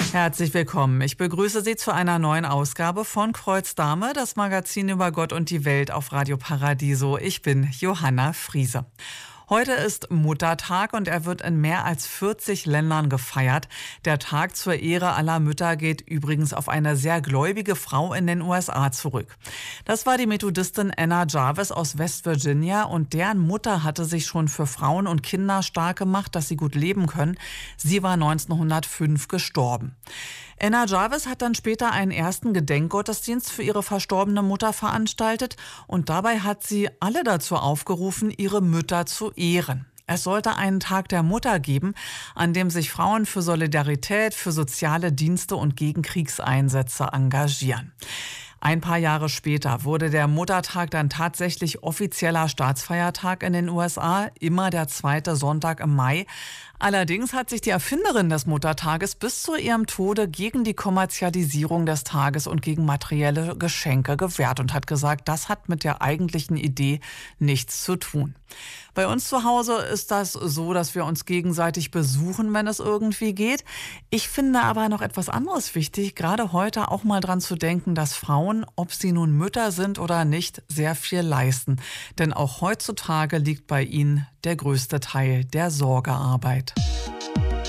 Herzlich willkommen. Ich begrüße Sie zu einer neuen Ausgabe von Kreuz Dame, das Magazin über Gott und die Welt auf Radio Paradiso. Ich bin Johanna Friese. Heute ist Muttertag und er wird in mehr als 40 Ländern gefeiert. Der Tag zur Ehre aller Mütter geht übrigens auf eine sehr gläubige Frau in den USA zurück. Das war die Methodistin Anna Jarvis aus West Virginia und deren Mutter hatte sich schon für Frauen und Kinder stark gemacht, dass sie gut leben können. Sie war 1905 gestorben. Anna Jarvis hat dann später einen ersten Gedenkgottesdienst für ihre verstorbene Mutter veranstaltet und dabei hat sie alle dazu aufgerufen, ihre Mütter zu ehren. Es sollte einen Tag der Mutter geben, an dem sich Frauen für Solidarität, für soziale Dienste und gegen Kriegseinsätze engagieren. Ein paar Jahre später wurde der Muttertag dann tatsächlich offizieller Staatsfeiertag in den USA, immer der zweite Sonntag im Mai. Allerdings hat sich die Erfinderin des Muttertages bis zu ihrem Tode gegen die Kommerzialisierung des Tages und gegen materielle Geschenke gewehrt und hat gesagt, das hat mit der eigentlichen Idee nichts zu tun. Bei uns zu Hause ist das so, dass wir uns gegenseitig besuchen, wenn es irgendwie geht. Ich finde aber noch etwas anderes wichtig, gerade heute auch mal dran zu denken, dass Frauen, ob sie nun Mütter sind oder nicht, sehr viel leisten. Denn auch heutzutage liegt bei ihnen der größte Teil der Sorgearbeit.